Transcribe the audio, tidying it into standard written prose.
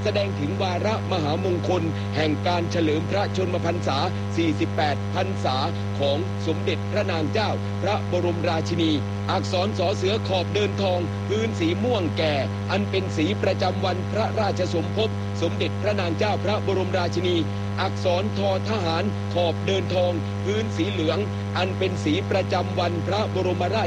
แสดงถึงวาระมหามงคลแห่งการเฉลิมพระชนมพรรษา 48 พรรษาของสมเด็จพระนางเจ้าพระบรมราชินี อักษรสอเสือขอบเดินทองพื้นสีม่วงแก่ อันเป็นสีประจำวันพระราชสมภพสมเด็จพระนางเจ้าพระบรมราชินี อักษรทอทหารขอบเดินทองพื้นสีเหลือง อันเป็นสีประจำวันพระบรมราช